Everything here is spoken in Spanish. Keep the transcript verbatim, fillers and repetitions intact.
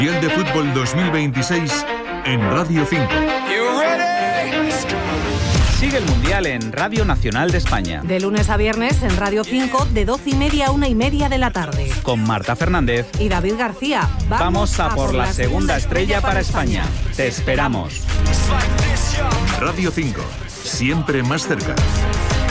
Mundial de Fútbol dos mil veintiséis en Radio cinco. Sigue el Mundial en Radio Nacional de España. De lunes a viernes en Radio cinco, de doce y media a una y media de la tarde. Con Marta Fernández y David García. Vamos, Vamos a, a por la segunda estrella para España. España. Te esperamos. Radio cinco, siempre más cerca.